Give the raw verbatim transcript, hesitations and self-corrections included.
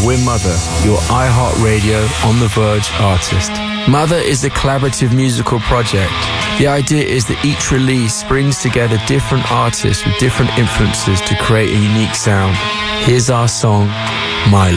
we're Mother, your iHeartRadio On The Verge artist. Mother is a collaborative musical project. The idea is that each release brings together different artists with different influences to create a unique sound. Here's our song, Milo.